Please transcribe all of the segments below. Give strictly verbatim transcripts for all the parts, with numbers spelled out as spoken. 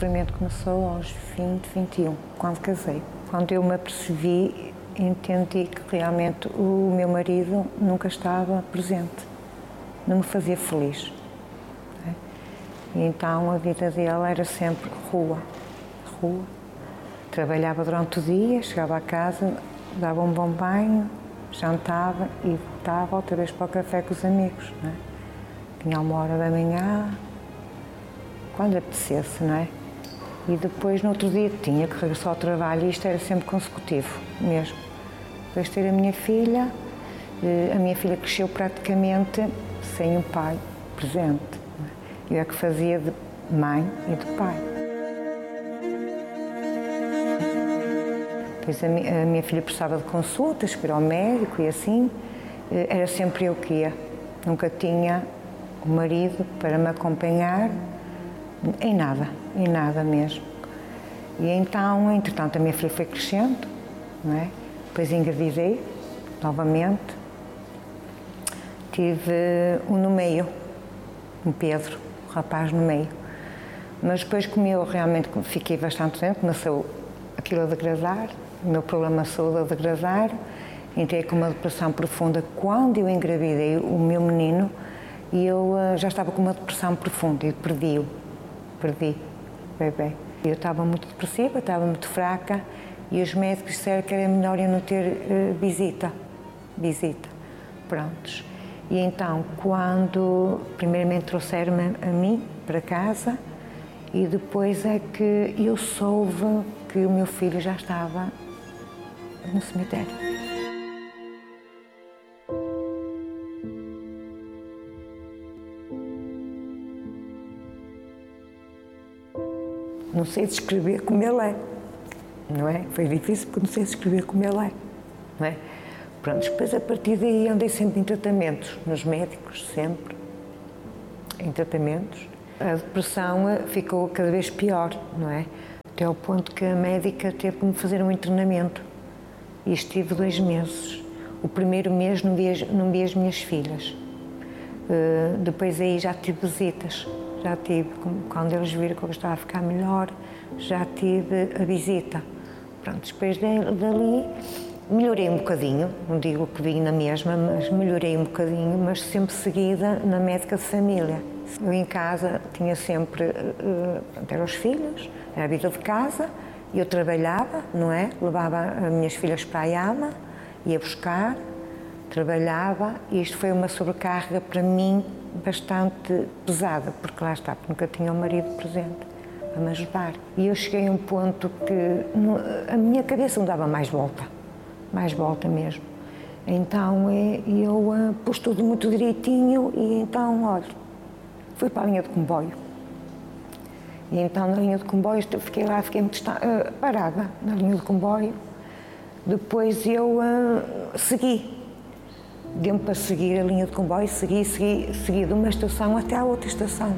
sofrimento começou aos vinte, vinte e um, quando casei. Quando eu me apercebi, entendi que realmente o meu marido nunca estava presente, não me fazia feliz. E então a vida dele era sempre rua, rua. Trabalhava durante o dia, chegava a casa, dava um bom banho, jantava e voltava outra vez para o café com os amigos. Não é? Tinha uma hora da manhã, quando apetecesse, não é? E depois, no outro dia, tinha que regressar ao trabalho e isto era sempre consecutivo, mesmo. Depois de ter a minha filha, a minha filha cresceu praticamente sem o pai presente. Eu é que fazia de mãe e de pai. Depois a minha, a minha filha precisava de consultas, para ir ao médico e assim, era sempre eu que ia. Nunca tinha o marido para me acompanhar, em nada, em nada mesmo. E então, entretanto, a minha filha foi crescendo, não é? Depois engravidei, novamente. Tive um no meio, um Pedro, um rapaz no meio. Mas depois, como eu realmente fiquei bastante tempo, começou aquilo a degradar, o meu problema de saúde a degradar, entrei com uma depressão profunda. Quando eu engravidei o meu menino, eu uh, já estava com uma depressão profunda e perdi-o, perdi o bebê. Eu estava muito depressiva, estava muito fraca e os médicos disseram que era melhor eu não ter uh, visita, visita, prontos. E então, quando primeiramente trouxeram-me a mim para casa e depois é que eu soube que o meu filho já estava no cemitério. Não sei descrever como ele é, não é? Foi difícil porque não sei descrever como ele é, não é? Pronto, depois a partir daí andei sempre em tratamentos, nos médicos, sempre, em tratamentos. A depressão ficou cada vez pior, não é? Até ao ponto que a médica teve que me fazer um internamento. E estive dois meses. O primeiro mês não vi, não vi as minhas filhas. Uh, depois aí já tive visitas. Já tive, quando eles viram que eu estava a ficar melhor, já tive a visita. Pronto, depois dali melhorei um bocadinho, não digo que vim na mesma, mas melhorei um bocadinho, mas sempre seguida na médica de família. Eu em casa tinha sempre, uh, eram os filhos, era a vida de casa, eu trabalhava, não é? Levava as minhas filhas para a I A M A, ia buscar, trabalhava e isto foi uma sobrecarga para mim bastante pesada, porque lá está, porque nunca tinha o marido presente a me ajudar. E eu cheguei a um ponto que a minha cabeça não dava mais volta, mais volta mesmo. Então eu pus tudo muito direitinho e então, olha, fui para a linha de comboio. E então na linha de comboio fiquei lá, fiquei muito uh, parada na linha de comboio. Depois eu uh, segui. Deu-me para seguir a linha de comboio, segui, segui, segui de uma estação até à outra estação.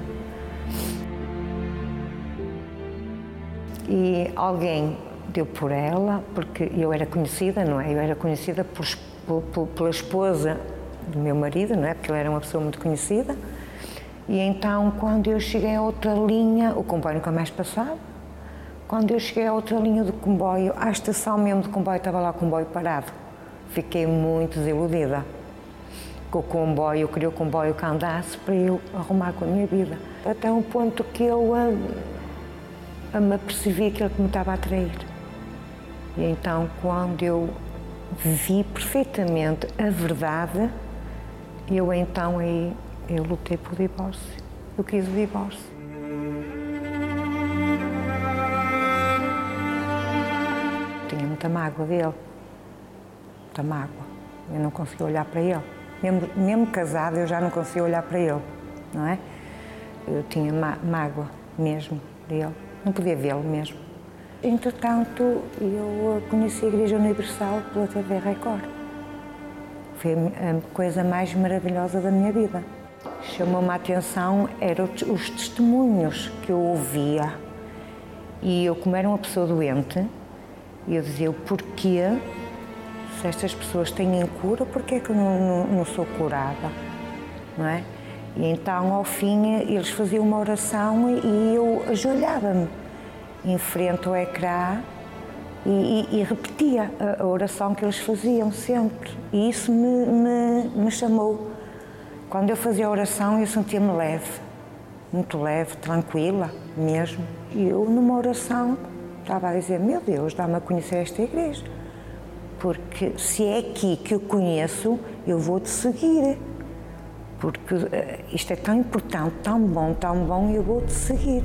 E alguém deu por ela, porque eu era conhecida, não é? Eu era conhecida por, por, pela esposa do meu marido, não é? Porque ele era uma pessoa muito conhecida. E então, quando eu cheguei a outra linha, o comboio nunca mais passava. Quando eu cheguei a outra linha do comboio, à estação mesmo do comboio, estava lá o comboio parado. Fiquei muito desiludida com o comboio, eu queria o comboio que andasse para eu arrumar com a minha vida. Até um ponto que eu a, a me apercebi que ele me estava a atrair. E então, quando eu vi perfeitamente a verdade, eu então aí, eu lutei pelo divórcio. Eu quis o divórcio. Tinha muita mágoa dele. Muita mágoa. Eu não conseguia olhar para ele. Mesmo, mesmo casada, eu já não conseguia olhar para ele, não é? Eu tinha má, mágoa mesmo dele. Não podia vê-lo mesmo. Entretanto, eu conheci a Igreja Universal pela T V Record. Foi a coisa mais maravilhosa da minha vida. Chamou-me a atenção, eram os testemunhos que eu ouvia. E eu, como era uma pessoa doente, eu dizia, o porquê, se estas pessoas têm cura, porquê é que eu não, não, não sou curada? Não é? E então, ao fim, eles faziam uma oração e eu ajoelhava-me. em frente ao ecrã e, e, e repetia a, a oração que eles faziam sempre. E isso me, me, me chamou. Quando eu fazia a oração, eu sentia-me leve, muito leve, tranquila mesmo. E eu, numa oração, estava a dizer, meu Deus, dá-me a conhecer esta igreja. Porque se é aqui que eu conheço, eu vou-te seguir. Porque uh, isto é tão importante, tão bom, tão bom, eu vou-te seguir.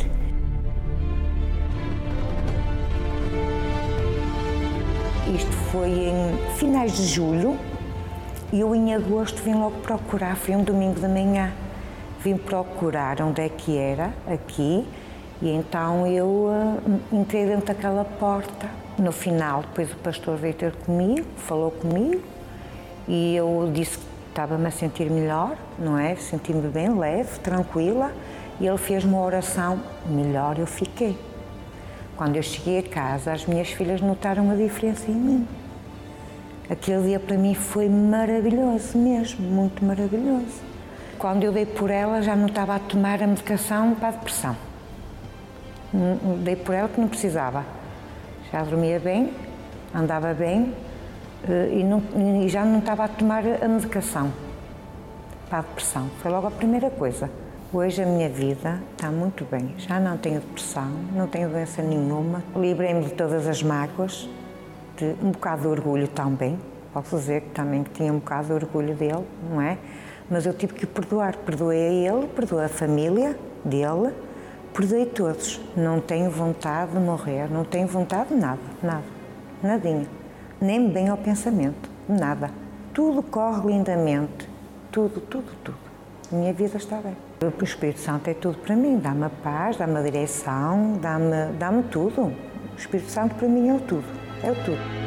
Isto foi em finais de julho e eu em agosto vim logo procurar, foi um domingo de manhã. Vim procurar onde é que era, aqui, e então eu uh, entrei dentro daquela porta. No final, depois o pastor veio ter comigo, falou comigo, e eu disse que estava-me a sentir melhor, não é? Senti-me bem, leve, tranquila, e ele fez uma oração, melhor eu fiquei. Quando eu cheguei a casa, as minhas filhas notaram a diferença em mim. Aquele dia para mim foi maravilhoso mesmo, muito maravilhoso. Quando eu dei por ela, já não estava a tomar a medicação para a depressão. Dei por ela que não precisava. Já dormia bem, andava bem e, não, e já não estava a tomar a medicação para a depressão. Foi logo a primeira coisa. Hoje a minha vida está muito bem. Já não tenho depressão, não tenho doença nenhuma. Livrei-me de todas as mágoas, de um bocado de orgulho também. Posso dizer que também tinha um bocado de orgulho dele, não é? Mas eu tive que perdoar. Perdoei a ele, perdoei a família dele, perdoei todos. Não tenho vontade de morrer, não tenho vontade de nada, nada, nadinha. Nem bem ao pensamento, nada. Tudo corre lindamente, tudo, tudo, tudo. A minha vida está bem. O Espírito Santo é tudo para mim, dá-me a paz, dá-me a direção, dá-me, dá-me tudo. O Espírito Santo para mim é o tudo, é o tudo.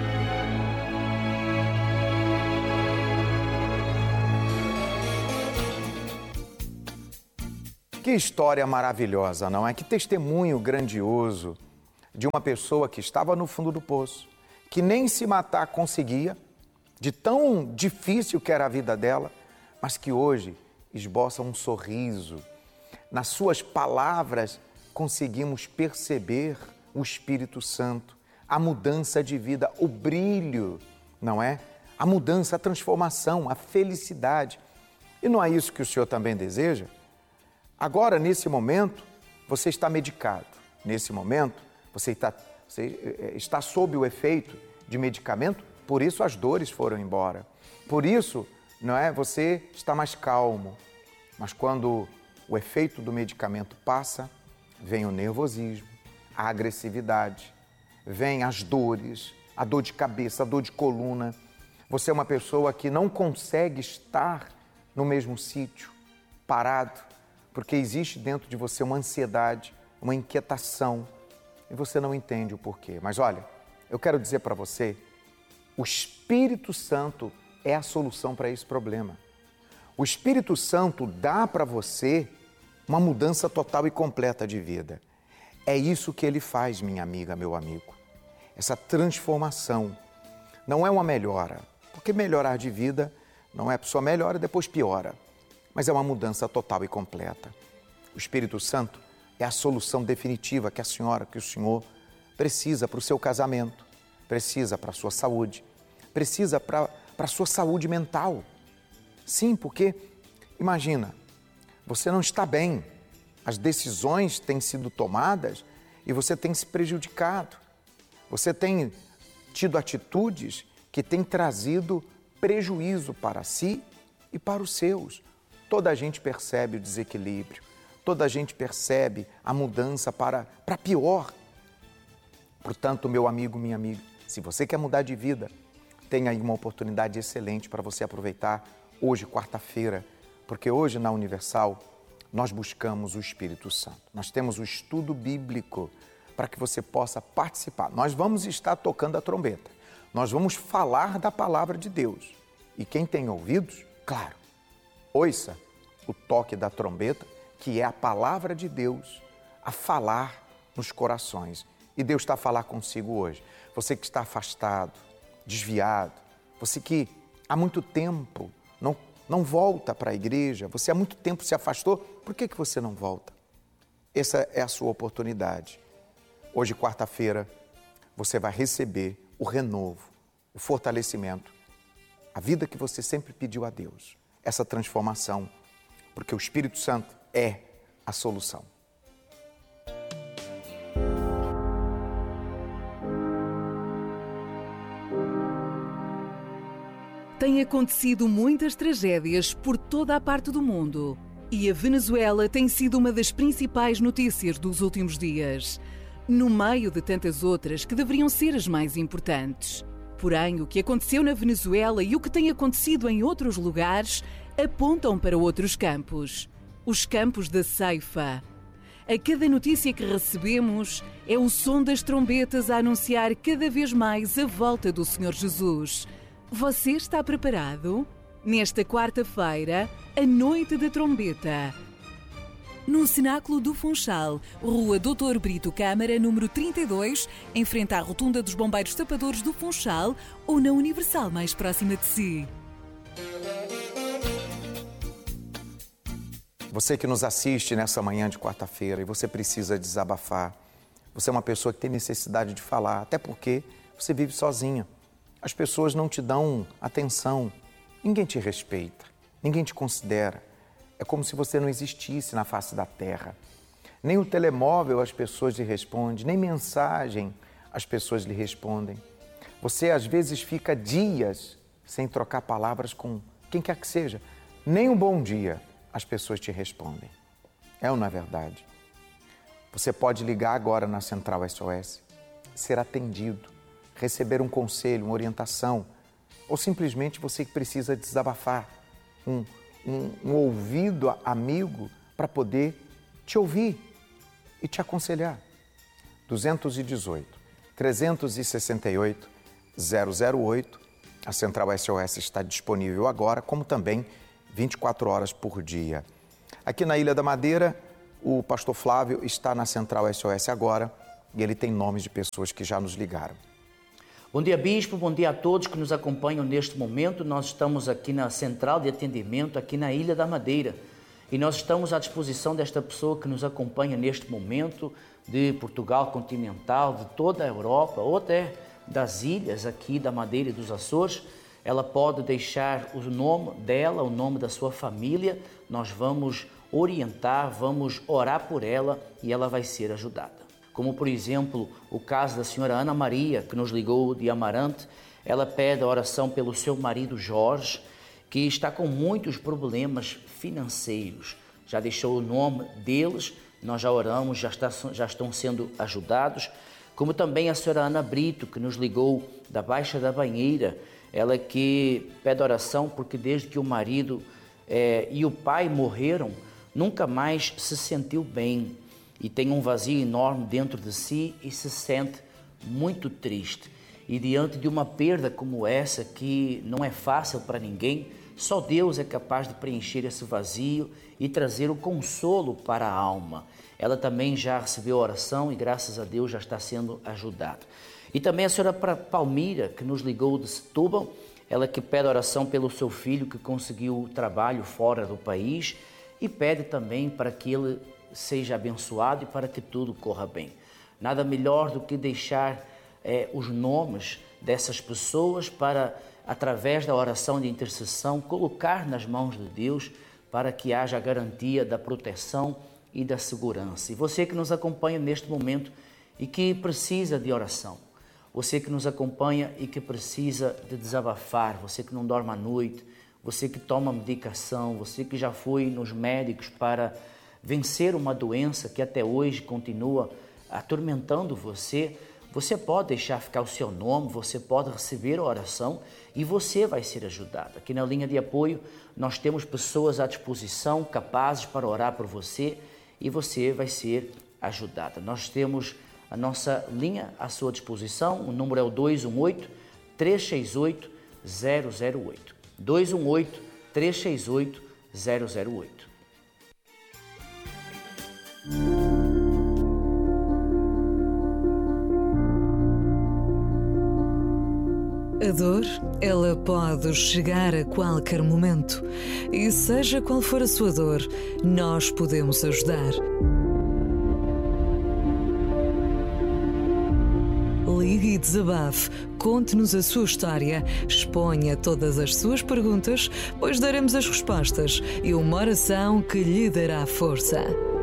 Que história maravilhosa, não é? Que testemunho grandioso de uma pessoa que estava no fundo do poço, que nem se matar conseguia, de tão difícil que era a vida dela, mas que hoje esboça um sorriso. Nas suas palavras conseguimos perceber o Espírito Santo, a mudança de vida, o brilho, não é? A mudança, a transformação, a felicidade. E não é isso que o Senhor também deseja? Agora, nesse momento, você está medicado. Nesse momento, você está, você está sob o efeito de medicamento, por isso as dores foram embora. Por isso, não é, você está mais calmo. Mas quando o efeito do medicamento passa, vem o nervosismo, a agressividade, vem as dores, a dor de cabeça, a dor de coluna. Você é uma pessoa que não consegue estar no mesmo sítio, parado, porque existe dentro de você uma ansiedade, uma inquietação, e você não entende o porquê. Mas olha, eu quero dizer para você, o Espírito Santo é a solução para esse problema. O Espírito Santo dá para você uma mudança total e completa de vida. É isso que ele faz, minha amiga, meu amigo. Essa transformação não é uma melhora, porque melhorar de vida não é a pessoa melhora e depois piora. Mas é uma mudança total e completa. O Espírito Santo é a solução definitiva que a senhora, que o senhor precisa para o seu casamento, precisa para a sua saúde, precisa para a sua saúde mental. Sim, porque, imagina, você não está bem, as decisões têm sido tomadas e você tem se prejudicado. Você tem tido atitudes que têm trazido prejuízo para si e para os seus. Toda a gente percebe o desequilíbrio, toda a gente percebe a mudança para, para pior. Portanto, meu amigo, minha amiga, se você quer mudar de vida, tem aí uma oportunidade excelente para você aproveitar hoje, quarta-feira, porque hoje na Universal nós buscamos o Espírito Santo. Nós temos o estudo bíblico para que você possa participar. Nós vamos estar tocando a trombeta, nós vamos falar da palavra de Deus. E quem tem ouvidos, claro, ouça o toque da trombeta, que é a palavra de Deus a falar nos corações. E Deus está a falar consigo hoje. Você que está afastado, desviado, você que há muito tempo não, não volta para a igreja, você há muito tempo se afastou, por que que você não volta? Essa é a sua oportunidade. Hoje, quarta-feira, você vai receber o renovo, o fortalecimento, a vida que você sempre pediu a Deus, essa transformação, porque o Espírito Santo é a solução. Têm acontecido muitas tragédias por toda a parte do mundo e a Venezuela tem sido uma das principais notícias dos últimos dias, no meio de tantas outras que deveriam ser as mais importantes. Porém, o que aconteceu na Venezuela e o que tem acontecido em outros lugares apontam para outros campos. Os campos da ceifa. A cada notícia que recebemos é o som das trombetas a anunciar cada vez mais a volta do Senhor Jesus. Você está preparado? Nesta quarta-feira, a Noite da Trombeta. No Cenáculo do Funchal, Rua doutor Brito Câmara, número trinta e dois, em frente à Rotunda dos Bombeiros Tapadores do Funchal ou na Universal mais próxima de si. Você que nos assiste nessa manhã de quarta-feira e você precisa desabafar, você é uma pessoa que tem necessidade de falar, até porque você vive sozinha. As pessoas não te dão atenção, ninguém te respeita, ninguém te considera. É como se você não existisse na face da terra. Nem o telemóvel as pessoas lhe respondem, nem mensagem as pessoas lhe respondem. Você às vezes fica dias sem trocar palavras com quem quer que seja. Nem um bom dia as pessoas te respondem. É ou não é verdade? Você pode ligar agora na Central S O S, ser atendido, receber um conselho, uma orientação, ou simplesmente você que precisa desabafar, um, um, um ouvido amigo para poder te ouvir e te aconselhar. dois um oito, três seis oito, zero zero oito, a Central S O S está disponível agora, como também vinte e quatro horas por dia. Aqui na Ilha da Madeira, o pastor Flávio está na Central S O S agora e ele tem nomes de pessoas que já nos ligaram. Bom dia, Bispo, bom dia a todos que nos acompanham neste momento. Nós estamos aqui na Central de Atendimento, aqui na Ilha da Madeira. E nós estamos à disposição desta pessoa que nos acompanha neste momento, de Portugal continental, de toda a Europa, ou até das ilhas aqui da Madeira e dos Açores. Ela pode deixar o nome dela, o nome da sua família. Nós vamos orientar, vamos orar por ela e ela vai ser ajudada. Como, por exemplo, o caso da senhora Ana Maria, que nos ligou de Amarante. Ela pede a oração pelo seu marido Jorge, que está com muitos problemas financeiros. Já deixou o nome deles, nós já oramos, já, está, já estão sendo ajudados. Como também a senhora Ana Brito, que nos ligou da Baixa da Banheira. Ela que pede oração porque desde que o marido é, e o pai morreram, nunca mais se sentiu bem. E tem um vazio enorme dentro de si e se sente muito triste. E diante de uma perda como essa, que não é fácil para ninguém, só Deus é capaz de preencher esse vazio e trazer o consolo para a alma. Ela também já recebeu oração e graças a Deus já está sendo ajudada. E também a senhora Palmira, que nos ligou de Setúbal, ela que pede oração pelo seu filho que conseguiu trabalho fora do país e pede também para que ele seja abençoado e para que tudo corra bem. Nada melhor do que deixar é, os nomes dessas pessoas para, através da oração de intercessão, colocar nas mãos de Deus para que haja a garantia da proteção e da segurança. E você que nos acompanha neste momento e que precisa de oração, você que nos acompanha e que precisa de desabafar, você que não dorme à noite, você que toma medicação, você que já foi nos médicos para vencer uma doença que até hoje continua atormentando você, você pode deixar ficar o seu nome, você pode receber a oração e você vai ser ajudado. Aqui na linha de apoio nós temos pessoas à disposição, capazes para orar por você e você vai ser ajudada. Nós temos a nossa linha à sua disposição, o número é o dois um oito, três seis oito, zero zero oito. dois um oito, três seis oito, zero zero oito. A dor, ela pode chegar a qualquer momento. E seja qual for a sua dor, nós podemos ajudar. Ligue e desabafe. Conte-nos a sua história. Exponha todas as suas perguntas, pois daremos as respostas e uma oração que lhe dará força.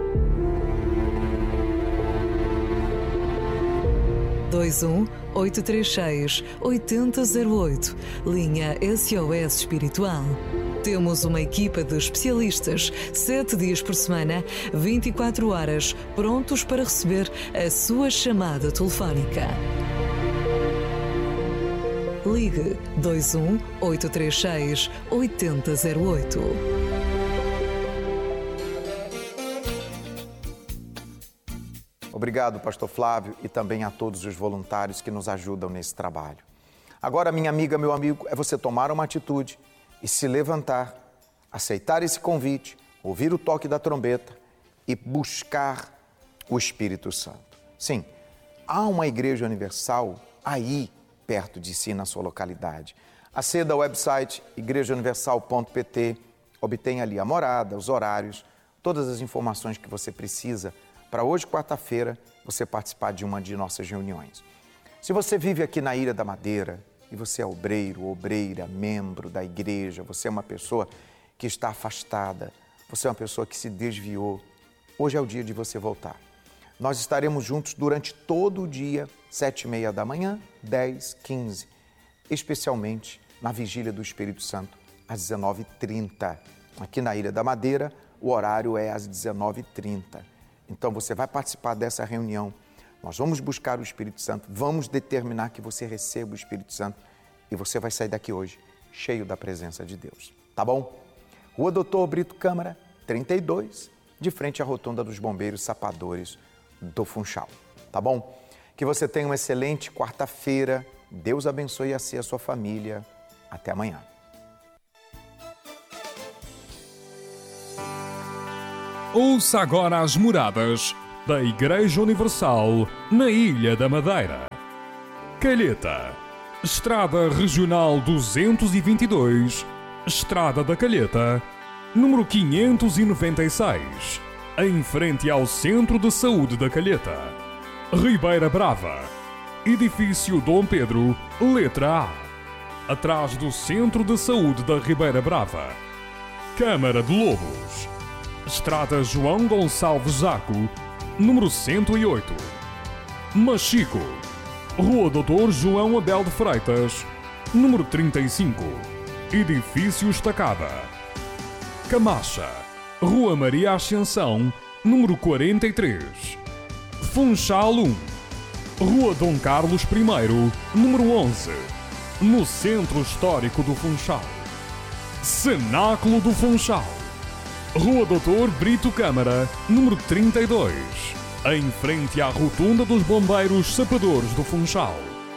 dois um oito três seis oito zero zero oito. Linha S O S Espiritual. Temos uma equipa de especialistas, sete dias por semana, vinte e quatro horas, prontos para receber a sua chamada telefónica. Ligue dois um oito três seis oito zero zero oito. Obrigado, pastor Flávio, e também a todos os voluntários que nos ajudam nesse trabalho. Agora, minha amiga, meu amigo, é você tomar uma atitude e se levantar, aceitar esse convite, ouvir o toque da trombeta e buscar o Espírito Santo. Sim, há uma igreja universal aí perto de si, na sua localidade. Aceda ao website igreja universal ponto p t, obtenha ali a morada, os horários, todas as informações que você precisa para hoje, quarta-feira, você participar de uma de nossas reuniões. Se você vive aqui na Ilha da Madeira e você é obreiro, obreira, membro da igreja, você é uma pessoa que está afastada, você é uma pessoa que se desviou, hoje é o dia de você voltar. Nós estaremos juntos durante todo o dia, sete e meia da manhã, dez, quinze, especialmente na Vigília do Espírito Santo, às dezenove e trinta. Aqui na Ilha da Madeira, o horário é às dezenove e trinta. Então, você vai participar dessa reunião, nós vamos buscar o Espírito Santo, vamos determinar que você receba o Espírito Santo e você vai sair daqui hoje cheio da presença de Deus, tá bom? Rua Doutor Brito Câmara, trinta e dois, de frente à Rotunda dos Bombeiros Sapadores do Funchal, tá bom? Que você tenha uma excelente quarta-feira, Deus abençoe a si e a sua família, até amanhã. Ouça agora as moradas da Igreja Universal na Ilha da Madeira. Calheta, Estrada Regional duzentos e vinte e dois, Estrada da Calheta, número quinhentos e noventa e seis, em frente ao Centro de Saúde da Calheta. Ribeira Brava, Edifício Dom Pedro, letra A, atrás do Centro de Saúde da Ribeira Brava. Câmara de Lobos, Estrada João Gonçalves Zaco, número cento e oito. Machico, Rua Doutor João Abel de Freitas, número trinta e cinco, Edifício Estacada. Camacha, Rua Maria Ascensão, número quarenta e três. Funchal um, Rua Dom Carlos I, número onze, no Centro Histórico do Funchal. Cenáculo do Funchal, Rua Doutor Brito Câmara, número trinta e dois, em frente à Rotunda dos Bombeiros Sapadores do Funchal.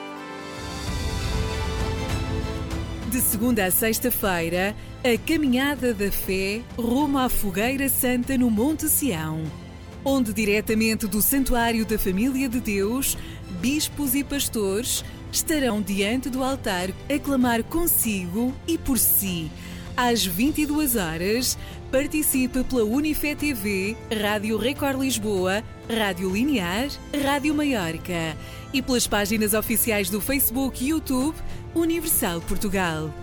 De segunda a sexta-feira, a Caminhada da Fé rumo à Fogueira Santa no Monte Sião, onde diretamente do Santuário da Família de Deus, bispos e pastores estarão diante do altar a clamar consigo e por si. Às vinte e duas horas, participe pela Unifé T V, Rádio Record Lisboa, Rádio Linear, Rádio Maiorca e pelas páginas oficiais do Facebook e YouTube Universal Portugal.